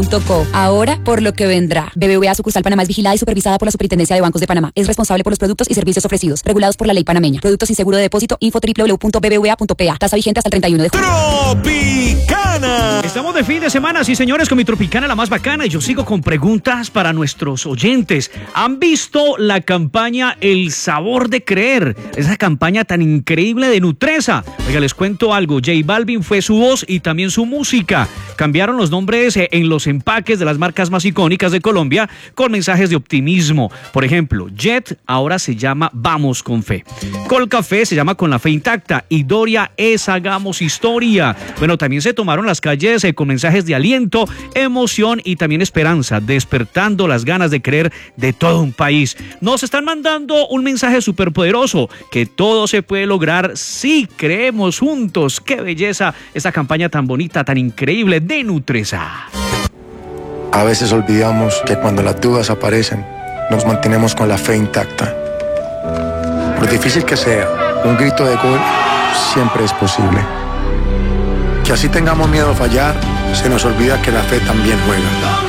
Co. Ahora por lo que vendrá. BBVA sucursal Panamá es vigilada y supervisada por la Superintendencia de Bancos de Panamá. Es responsable por los productos y servicios ofrecidos, regulados por la ley panameña. Productos sin seguro de depósito. Info www.bbva.pa. Tasa vigente hasta el 31 de julio. Tropicana. Estamos de fin de semana, sí señores, con mi Tropicana la más bacana, y yo sigo con preguntas para nuestros oyentes. ¿Han visto la campaña El Sabor de Creer? Esa campaña tan increíble de Nutresa. Oiga, les cuento algo. J Balvin fue su voz y también su música. Cambiaron los nombres en los empaques de las marcas más icónicas de Colombia con mensajes de optimismo. Por ejemplo, Jet ahora se llama Vamos con Fe. Colcafé se llama Con la Fe Intacta. Y Doria es Hagamos Historia. Bueno, también se tomaron las calles con mensajes de aliento, emoción y también esperanza, despertando las ganas de creer de todo un país. Nos están mandando un mensaje súper poderoso, que todo se puede lograr si creemos juntos. ¡Qué belleza esta campaña tan bonita, tan increíble de Nutresa! A veces olvidamos que cuando las dudas aparecen, nos mantenemos con la fe intacta. Por difícil que sea, un grito de gol siempre es posible. Que así tengamos miedo a fallar, se nos olvida que la fe también juega.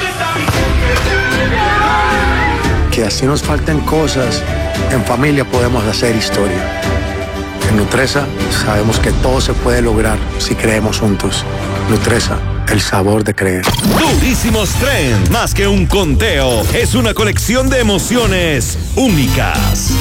Que así nos falten cosas, en familia podemos hacer historia. En Nutresa sabemos que todo se puede lograr si creemos juntos. Nutresa, el sabor de creer. Durísimos Trend, más que un conteo, es una colección de emociones únicas.